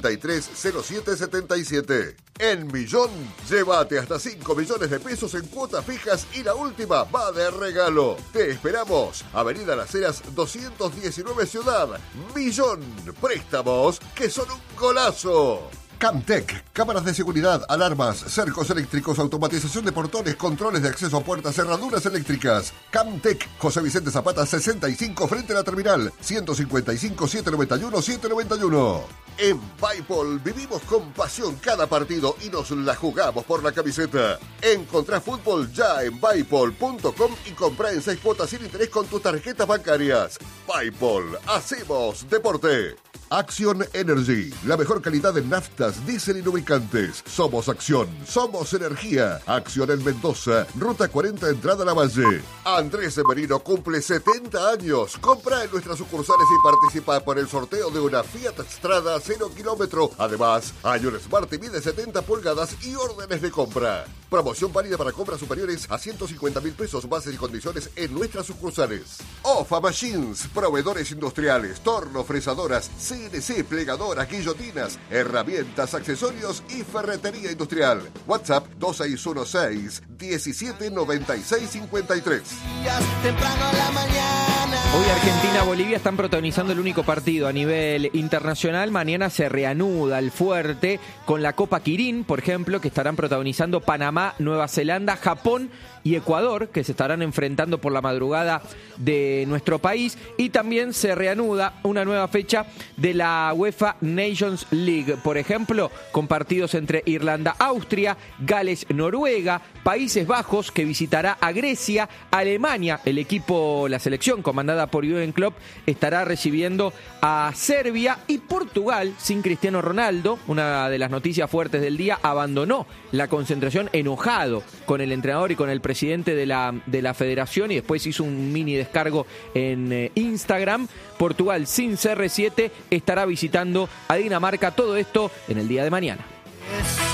330777. En Millón, llévate hasta 5 millones de pesos en cuotas fijas y la última va de regalo. Te esperamos. Avenida Las Heras 219 Ciudad. Millón. Préstamos que son un golazo. Camtec, cámaras de seguridad, alarmas, cercos eléctricos, automatización de portones, controles de acceso a puertas, cerraduras eléctricas. Camtec, José Vicente Zapata 65 frente a la terminal, 155-791-791. En Bipol vivimos con pasión cada partido y nos la jugamos por la camiseta. Encontrá fútbol ya en Bipol.com y comprá en 6 cuotas sin interés con tus tarjetas bancarias. Bipol, hacemos deporte. Action Energy, la mejor calidad en naftas, diésel y lubricantes. Somos Acción, somos energía. Acción en Mendoza, Ruta 40, entrada a la Valle. Andrés Merino cumple 70 años. Compra en nuestras sucursales y participa por el sorteo de una Fiat Strada 0 kilómetro. Además, hay un Smart TV de 70 pulgadas y órdenes de compra. Promoción válida para compras superiores a 150.000 pesos, bases y condiciones en nuestras sucursales. OFA Machines, proveedores industriales, torno, fresadoras, CNC, plegadoras, guillotinas, herramientas, accesorios y ferretería industrial. WhatsApp 2616-179653. Hoy Argentina-Bolivia están protagonizando el único partido a nivel internacional. Mañana se reanuda el fuerte con la Copa Quirín, por ejemplo, que estarán protagonizando Panamá, Nueva Zelanda, Japón y Ecuador, que se estarán enfrentando por la madrugada de nuestro país. Y también se reanuda una nueva fecha de la UEFA Nations League, por ejemplo, con partidos entre Irlanda-Austria, Gales-Noruega, Países Bajos, que visitará a Grecia, Alemania, la selección comandada por Jürgen Klopp, estará recibiendo a Serbia, y Portugal, sin Cristiano Ronaldo, una de las noticias fuertes del día, abandonó la concentración enojado con el entrenador y con el presidente de la federación, y después hizo un mini descargo en Instagram. Portugal sin CR7 estará visitando a Dinamarca. Todo esto en el día de mañana.